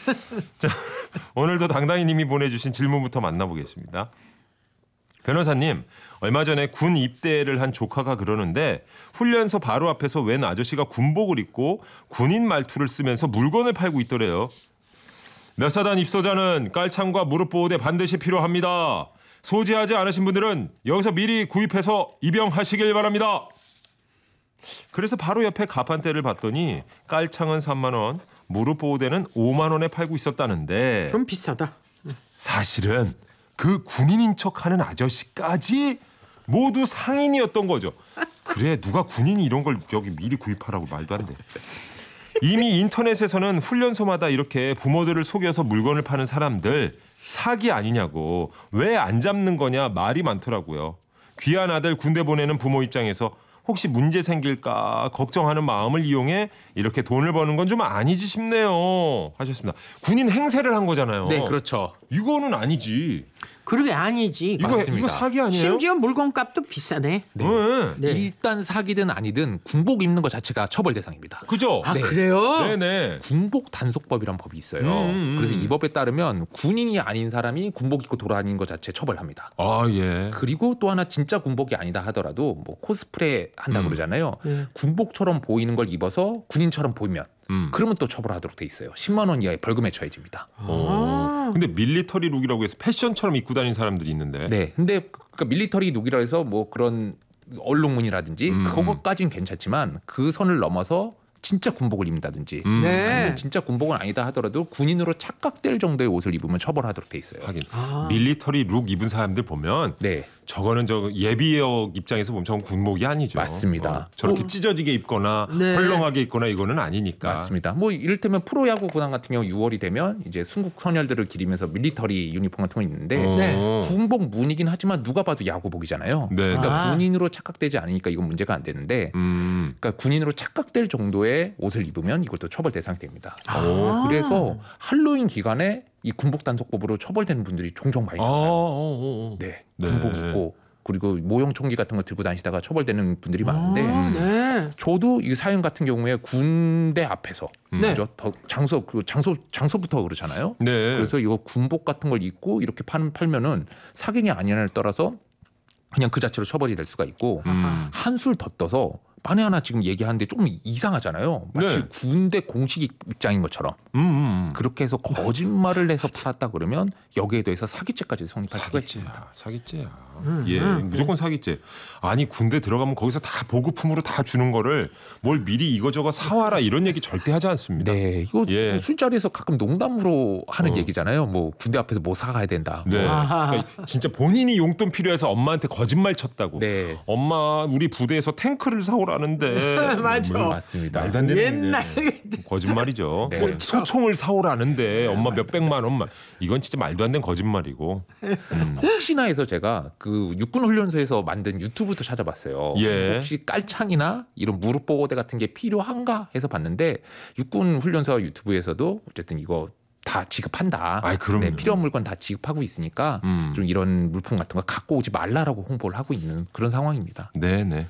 자, 오늘도 당당히 님이 보내주신 질문부터 만나보겠습니다. 변호사님, 얼마 전에 군 입대를 한 조카가 그러는데 훈련소 바로 앞에서 웬 아저씨가 군복을 입고 군인 말투를 쓰면서 물건을 팔고 있더래요. 몇 사단 입소자는 깔창과 무릎 보호대 반드시 필요합니다. 소지하지 않으신 분들은 여기서 미리 구입해서 입영하시길 바랍니다. 그래서 바로 옆에 가판대를 봤더니 깔창은 3만 원, 무릎 보호대는 5만 원에 팔고 있었다는데 좀 비싸다. 사실은 그 군인인 척하는 아저씨까지 모두 상인이었던 거죠. 그래 누가 군인이 이런 걸 여기 미리 구입하라고 말도 안 돼. 이미 인터넷에서는 훈련소마다 이렇게 부모들을 속여서 물건을 파는 사람들 사기 아니냐고 왜 안 잡는 거냐 말이 많더라고요. 귀한 아들 군대 보내는 부모 입장에서 혹시 문제 생길까 걱정하는 마음을 이용해 이렇게 돈을 버는 건 좀 아니지 싶네요 하셨습니다. 군인 행세를 한 거잖아요. 네, 그렇죠. 이거는 아니지. 그러게 아니지. 이거 사기 아니에요? 심지어 물건값도 비싸네. 네. 네. 일단 사기든 아니든 군복 입는 것 자체가 처벌 대상입니다. 그죠? 아 네. 그래요? 네네. 군복 단속법이란 법이 있어요. 그래서 이 법에 따르면 군인이 아닌 사람이 군복 입고 돌아다니는 것 자체 처벌합니다. 아 예. 그리고 또 하나 진짜 군복이 아니다 하더라도 뭐 코스프레 한다 그러잖아요. 네. 군복처럼 보이는 걸 입어서 군인처럼 보이면 그러면 또 처벌하도록 돼 있어요. 10만 원 이하의 벌금에 처해집니다. 근데 밀리터리 룩이라고 해서 패션처럼 입고 다니는 사람들이 있는데. 네. 근데 그 밀리터리 룩이라 해서 뭐 그런 얼룩무늬라든지 그것까지는 괜찮지만 그 선을 넘어서 진짜 군복을 입는다든지 네. 아니면 진짜 군복은 아니다 하더라도 군인으로 착각될 정도의 옷을 입으면 처벌하도록 돼 있어요. 하긴 밀리터리 룩 입은 사람들 보면 네. 저거는 저 예비역 입장에서 보면 저건 군복이 아니죠. 맞습니다. 저렇게 찢어지게 입거나 네. 헐렁하게 입거나 이거는 아니니까. 맞습니다. 뭐 이를테면 프로야구 구단 같은 경우 6월이 되면 이제 순국 선열들을 기리면서 밀리터리 유니폼 같은 거 있는데 네. 군복 무늬긴 하지만 누가 봐도 야구복이잖아요. 네. 그러니까 아. 군인으로 착각되지 않으니까 이건 문제가 안 되는데 그러니까 군인으로 착각될 정도의 옷을 입으면 이것도 처벌 대상이 됩니다. 아. 그래서 할로윈 기간에 이 군복 단속법으로 처벌되는 분들이 종종 많이 나와요. 네, 군복 네. 입고 그리고 모형 총기 같은 거 들고 다니시다가 처벌되는 분들이 많은데 네. 저도 이 사연 같은 경우에 군대 앞에서 네. 그죠? 더 장소부터 그렇잖아요. 네. 그래서 이거 군복 같은 걸 입고 이렇게 팔면은 사기냐 아니냐를 따라서 그냥 그 자체로 처벌이 될 수가 있고 한술 더 떠서 만에 하나 지금 얘기하는데 조금 이상하잖아요. 마치 네. 군대 공식 입장인 것처럼 그렇게 해서 거짓말을 해서 팔았다 그러면 여기에 대해서 사기죄까지 성립할 수가 있습니다. 사기죄야. 예, 무조건 사기죄. 아니 군대 들어가면 거기서 다 보급품으로 다 주는 거를 뭘 미리 이거저거 사와라 이런 얘기 절대 하지 않습니다. 네, 이거 예. 술자리에서 가끔 농담으로 하는 얘기잖아요. 뭐 군대 앞에서 뭐 사가야 된다. 네. 아하. 그러니까 진짜 본인이 용돈 필요해서 엄마한테 거짓말 쳤다고. 네. 엄마 우리 부대에서 탱크를 사오라는데. 맞아. 맞습니다. 말도 안 되는 옛날 거짓말이죠. 네. 뭐 소총을 사오라는데 엄마 몇백만 원만. 이건 진짜 말도 안 되는 거짓말이고. 혹시나 해서 제가 그 육군 훈련소에서 만든 유튜브도 찾아봤어요. 예. 혹시 깔창이나 이런 무릎 보호대 같은 게 필요한가 해서 봤는데 육군 훈련소 유튜브에서도 어쨌든 이거 다 지급한다. 아이, 그럼요. 네, 필요한 물건 다 지급하고 있으니까 좀 이런 물품 같은 거 갖고 오지 말라라고 홍보를 하고 있는 그런 상황입니다. 네네.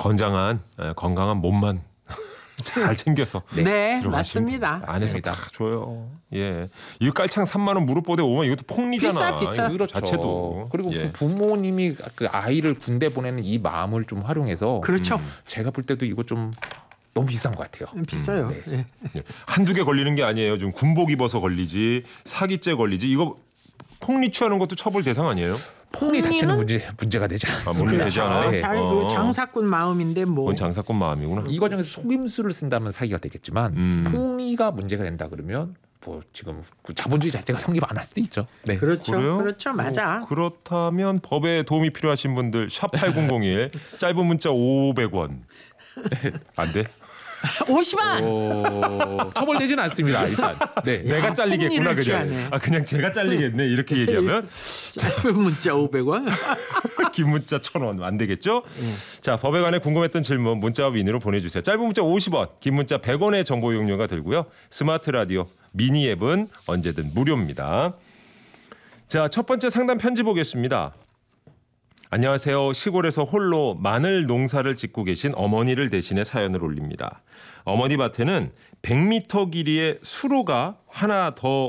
건강한 몸만 잘 챙겨서. 네, 들어가시면 맞습니다. 됩니다. 안에서 맞습니다. 다 줘요. 예. 이거 깔창 3만 원 무릎 보대 5만 원 이것도 폭리잖아. 비싸. 이거 자체도. 그리고 예. 그 부모님이 그 아이를 군대 보내는 이 마음을 좀 활용해서 그렇죠. 제가 볼 때도 이거 좀 너무 비싼 것 같아요. 비싸요. 네. 예. 예. 한두 개 걸리는 게 아니에요. 좀 군복 입어서 걸리지 사기죄 걸리지 이거 폭리 취하는 것도 처벌 대상 아니에요? 폭리 자체는 문제가 되지 않습니다. 문제 되지 않아요? 네. 어. 그 장사꾼 마음인데 뭐. 그건 장사꾼 마음이구나. 이 과정에서 속임수를 쓴다면 사기가 되겠지만 폭리가 문제가 된다 그러면 뭐 지금 그 자본주의 자체가 성립 안 할 수도 있죠. 네. 그렇죠. 그래요? 그렇죠. 맞아. 그렇다면 법에 도움이 필요하신 분들 샵 8001 짧은 문자 500원. 안 돼? 50원. 처벌되지는 않습니다. 일단. 네. 내가 잘리겠구나 폭리를 그냥. 취하네. 그냥 제가 잘리겠네 이렇게 얘기하면 짧은 문자 500원. 긴 문자 1,000원 안 되겠죠? 자, 법에 관해 궁금했던 질문 문자와 미니로 보내주세요. 짧은 문자 50원, 긴 문자 100원의 정보 이용료가 들고요. 스마트 라디오 미니 앱은 언제든 무료입니다. 자, 첫 번째 상담 편지 보겠습니다. 안녕하세요. 시골에서 홀로 마늘 농사를 짓고 계신 어머니를 대신해 사연을 올립니다. 어머니 밭에는 100m 길이의 수로가 하나 더